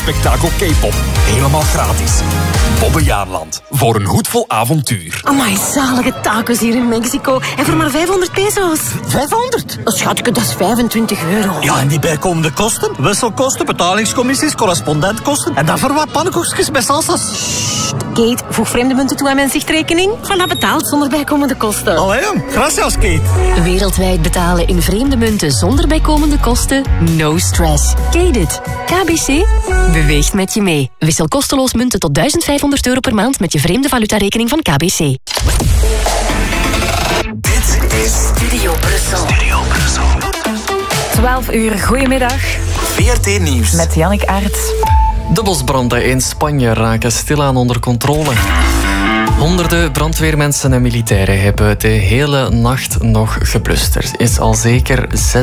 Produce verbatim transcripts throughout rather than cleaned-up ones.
spektakel K-pop. Helemaal gratis. Bobbejaanland. Voor een hoedvol avontuur. Amai, zalige tacos hier in Mexico. En voor maar vijfhonderd peso's. vijfhonderd? Oh, schatje, dat is vijfentwintig euro. Ja, en die bijkomende kosten? Wisselkosten, betalingscommissies, correspondentkosten. En dan voor wat pannenkoekjes met salsa's. Sst, Kate, voeg vreemde munten toe aan mijn zichtrekening. Voilà, betaald zonder bijkomende kosten. Allee, gracias, Kate. Wereldwijd betalen in vreemde munten zonder bijkomende kosten? No stress. Kate it. K B C beweegt met je mee. Wissel kosteloos munten tot duizend vijfhonderd euro per maand met je vreemde valutarekening van K B C. Dit is Studio Brussel. Studio Brussel. twaalf uur, goedemiddag. V R T Nieuws. Met Jannik Aerts. De bosbranden in Spanje raken stilaan onder controle. Honderden brandweermensen en militairen hebben de hele nacht nog geblust. Er is al zeker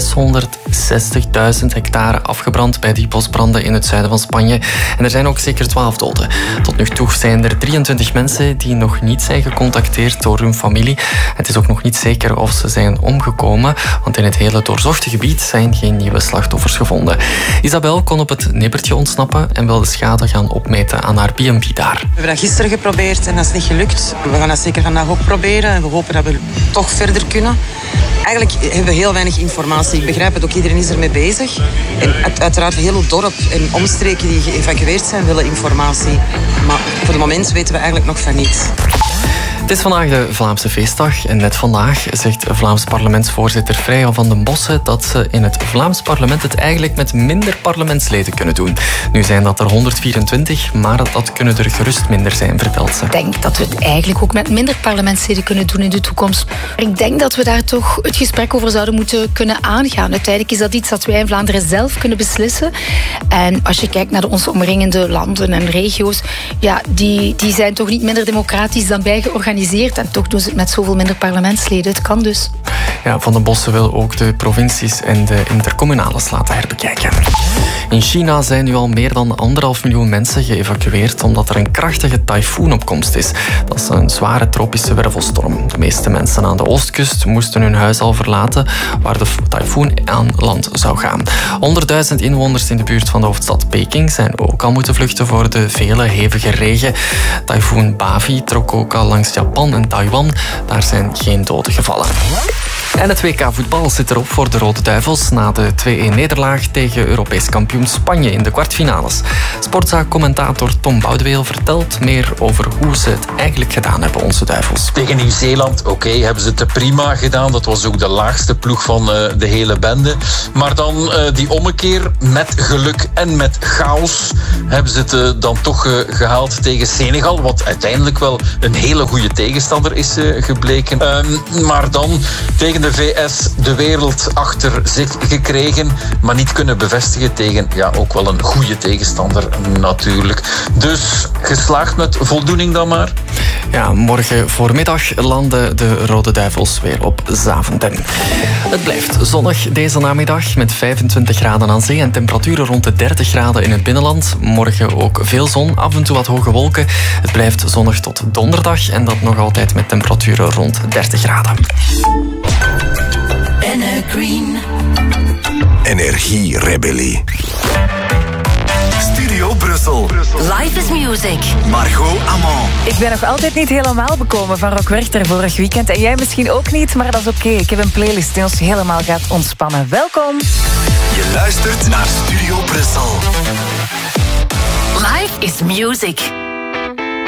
zeshonderdzestigduizend hectare afgebrand bij die bosbranden in het zuiden van Spanje. En er zijn ook zeker twaalf doden. Tot nu toe zijn er drieëntwintig mensen die nog niet zijn gecontacteerd door hun familie. Het is ook nog niet zeker of ze zijn omgekomen, want in het hele doorzochte gebied zijn geen nieuwe slachtoffers gevonden. Isabel kon op het nippertje ontsnappen en wil de schade gaan opmeten aan haar B en B daar. We hebben dat gisteren geprobeerd en dat is niet gelukt. We gaan dat zeker vandaag ook proberen en we hopen dat we toch verder kunnen. Eigenlijk hebben we heel weinig informatie. Ik begrijp het ook, iedereen is ermee bezig. En uiteraard heel het dorp en omstreken die geëvacueerd zijn willen informatie. Maar voor het moment weten we eigenlijk nog van niets. Het is vandaag de Vlaamse feestdag en net vandaag zegt Vlaams parlementsvoorzitter Freya van den Bossen dat ze in het Vlaams parlement het eigenlijk met minder parlementsleden kunnen doen. Nu zijn dat er honderdvierentwintig, maar dat kunnen er gerust minder zijn, vertelt ze. Ik denk dat we het eigenlijk ook met minder parlementsleden kunnen doen in de toekomst. Maar ik denk dat we daar toch het gesprek over zouden moeten kunnen aangaan. Uiteindelijk is dat iets dat wij in Vlaanderen zelf kunnen beslissen. En als je kijkt naar de onze omringende landen en regio's, ja, die, die zijn toch niet minder democratisch dan wij georganiseerd. En toch doen ze het met zoveel minder parlementsleden. Het kan dus. Ja, Van den Bossen wil ook de provincies en de intercommunales laten herbekijken. In China zijn nu al meer dan anderhalf miljoen mensen geëvacueerd omdat er een krachtige tyfoon op komst is. Dat is een zware tropische wervelstorm. De meeste mensen aan de oostkust moesten hun huis al verlaten waar de tyfoon aan land zou gaan. honderdduizend inwoners in de buurt van de hoofdstad Peking zijn ook al moeten vluchten voor de vele hevige regen. Tyfoon Bavi trok ook al langs Japan en Taiwan. Daar zijn geen doden gevallen. En het W K voetbal zit erop voor de Rode Duivels na de twee-een nederlaag tegen Europees kampioen Spanje in de kwartfinales. Sportzaak-commentator Tom Boudeweel vertelt meer over hoe ze het eigenlijk gedaan hebben, onze Duivels. Tegen Nieuw-Zeeland, oké, okay, hebben ze het prima gedaan. Dat was ook de laagste ploeg van uh, de hele bende. Maar dan uh, die ommekeer met geluk en met chaos hebben ze het uh, dan toch uh, gehaald tegen Senegal, wat uiteindelijk wel een hele goede tegenstander is uh, gebleken. Um, maar dan tegen de V S de wereld achter zich gekregen, maar niet kunnen bevestigen tegen ja, ook wel een goede tegenstander natuurlijk. Dus geslaagd met voldoening dan maar. Ja, morgen voormiddag landen de Rode Duivels weer op Zaventem. Het blijft zonnig deze namiddag met vijfentwintig graden aan zee en temperaturen rond de dertig graden in het binnenland. Morgen ook veel zon, af en toe wat hoge wolken. Het blijft zonnig tot donderdag en dat nog altijd met temperaturen rond dertig graden. Green. Energierebellie. Studio Brussel. Life is music. Margot Amand. Ik ben nog altijd niet helemaal bekomen van Rock Werchter vorig weekend. En jij misschien ook niet, maar dat is oké. Okay. Ik heb een playlist die ons helemaal gaat ontspannen. Welkom. Je luistert naar Studio Brussel. Life is music.